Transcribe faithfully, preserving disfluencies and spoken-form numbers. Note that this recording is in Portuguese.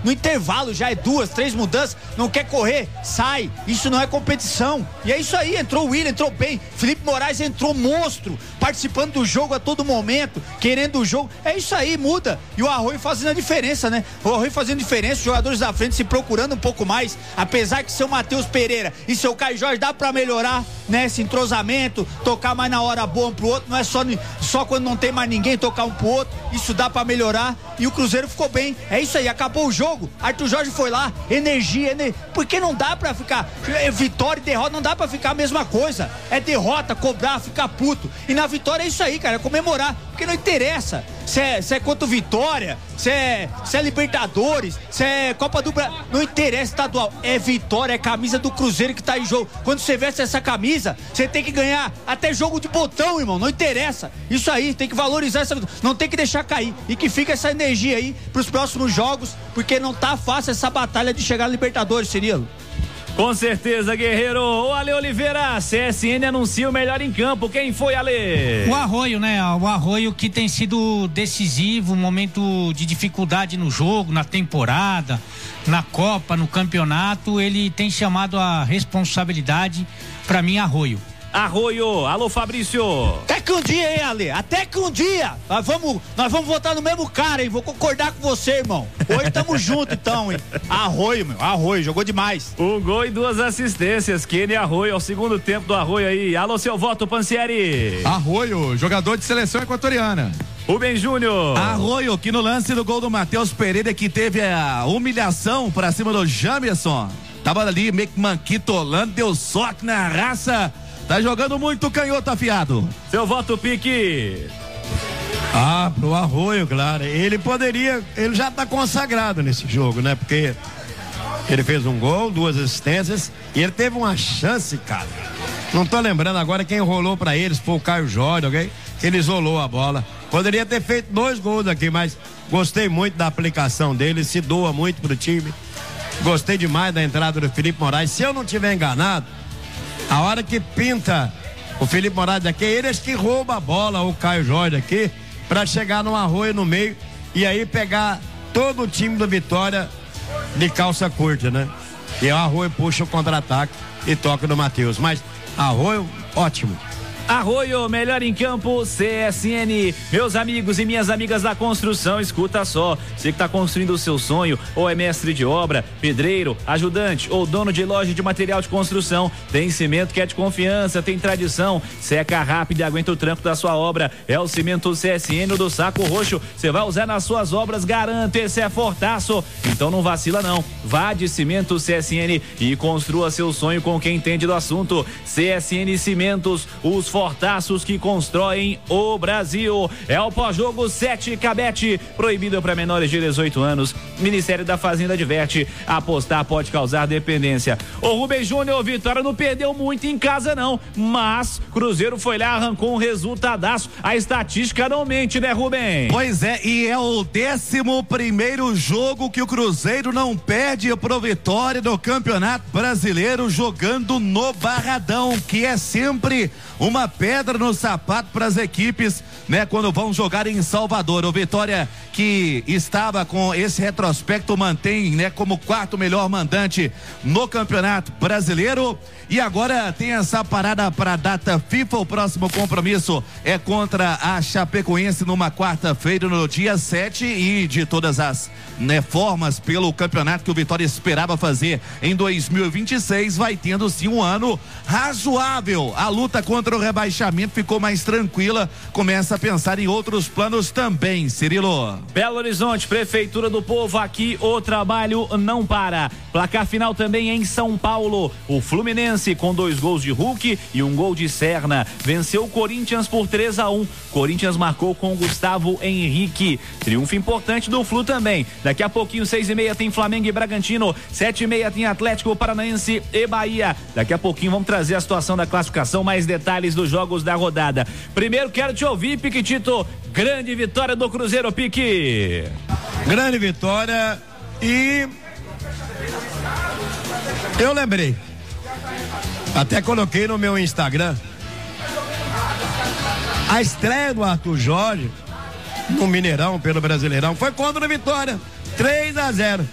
no intervalo já é duas, três mudanças, não quer correr, sai, isso não é competição. E é isso aí, entrou o Willian, entrou bem, Felipe Moraes entrou monstro, participando do jogo a todo momento, querendo o jogo, é isso aí, muda. E o Arroio fazendo a diferença, né? O Arroio fazendo diferença, os jogadores da frente se procurando um pouco mais, apesar que seu Matheus Pereira e seu Caio Jorge dá pra melhorar, né? Esse entrosamento, tocar mais na hora boa um pro outro, não é só, só quando não tem mais ninguém tocar um pro outro, isso dá pra melhorar. E o Cruzeiro ficou bem, é isso aí, acabou o jogo, Arthur Jorge foi lá, energia, energia, porque não dá pra ficar, vitória e derrota, não dá pra ficar a mesma coisa, é derrota, cobrar, ficar puto, e na vitória é isso aí, cara, é comemorar, porque não interessa se é, se é contra o Vitória, se é, se é Libertadores, se é Copa do Brasil, não interessa estadual, é vitória, é camisa do Cruzeiro que tá em jogo. Quando você veste essa camisa, você tem que ganhar até jogo de botão, irmão, não interessa, isso aí, tem que valorizar essa vitória, não tem que deixar cair, e que fica essa energia aí pros próximos jogos, porque não tá fácil essa batalha de chegar na Libertadores, Cirilo. Com certeza, guerreiro. O Ale Oliveira, C S N anuncia o melhor em campo. Quem foi, Ale? O Arroio, né? O Arroio que tem sido decisivo, um momento de dificuldade no jogo, na temporada, na Copa, no campeonato, ele tem chamado a responsabilidade, pra mim, Arroio. Arroio, alô Fabrício. Até que um dia, hein, Ale? Até que um dia nós vamos, nós vamos votar no mesmo cara, hein? Vou concordar com você, irmão. Hoje tamo junto, então, hein? Arroio, meu, Arroio, jogou demais. Um gol e duas assistências, Kenny Arroio, ao segundo tempo do Arroio aí. Alô, seu voto, Pansieri. Arroio, jogador de seleção equatoriana. Rubem Júnior. Arroio, que no lance do gol do Matheus Pereira, que teve a humilhação pra cima do Jamerson. Tava ali meio que manquitolando, deu sorte na raça. Tá jogando muito canhoto afiado. Seu voto, Pique. Ah, pro Arroio, claro. Ele poderia, ele já tá consagrado nesse jogo, né? Porque ele fez um gol, duas assistências e ele teve uma chance, cara. Não tô lembrando agora quem rolou pra eles, foi o Caio Jorge, alguém? Que ele isolou a bola. Poderia ter feito dois gols aqui, mas gostei muito da aplicação dele, se doa muito pro time. Gostei demais da entrada do Felipe Moraes. Se eu não tiver enganado, a hora que pinta o Felipe Moraes aqui, eles que rouba a bola, o Caio Jorge aqui, pra chegar no Arroio no meio e aí pegar todo o time do Vitória de calça curta, né? E o Arroio puxa o contra-ataque e toca no Matheus. Mas Arroio, ótimo. Arroio, melhor em campo, C S N. Meus amigos e minhas amigas da construção, escuta só. Você que está construindo o seu sonho, ou é mestre de obra, pedreiro, ajudante ou dono de loja de material de construção, tem cimento que é de confiança, tem tradição, seca rápido e aguenta o tranco da sua obra. É o cimento C S N do saco roxo. Você vai usar nas suas obras, garanto, esse é fortaço. Então não vacila não. Vá de Cimento C S N e construa seu sonho com quem entende do assunto. C S N Cimentos, os fortaços que constroem o Brasil. É o pós-jogo sete Cabete, proibido para menores de dezoito anos. Ministério da Fazenda adverte: apostar pode causar dependência. O Rubem Júnior, Vitória não perdeu muito em casa não, mas Cruzeiro foi lá, arrancou um resultadaço. A estatística não mente, né, Rubem? Pois é, e é o décimo primeiro jogo que o Cruzeiro não perde pro Vitória do Campeonato Brasileiro, jogando no Barradão, que é sempre uma pedra no sapato para as equipes, né, quando vão jogar em Salvador. O Vitória, que estava com esse retrospecto, mantém, né, como quarto melhor mandante no Campeonato Brasileiro, e agora tem essa parada para a data FIFA. O próximo compromisso é contra a Chapecoense numa quarta-feira, no dia sete, e de todas as, né, formas, pelo campeonato que o Vitória esperava fazer em dois mil e vinte e seis, vai tendo sim um ano razoável. A luta contra o rebaixamento ficou mais tranquila, começa a pensar em outros planos também, Cirilo. Belo Horizonte, Prefeitura do Povo, aqui o trabalho não para. Placar final também em São Paulo. O Fluminense, com dois gols de Hulk e um gol de Serna, venceu o Corinthians por três a um. Corinthians marcou com Gustavo Henrique. Triunfo importante do Flu também. Daqui a pouquinho, seis e meia, tem Flamengo e Bragantino. Sete e meia tem Atlético Paranaense e Bahia. Daqui a pouquinho vamos trazer a situação da classificação, mais detalhes dos jogos da rodada. Primeiro quero te ouvir, Piquitito. Grande vitória do Cruzeiro, Pique. Grande vitória e eu lembrei, até coloquei no meu Instagram, a estreia do Arthur Jorge no Mineirão pelo Brasileirão foi contra o Vitória, três a zero.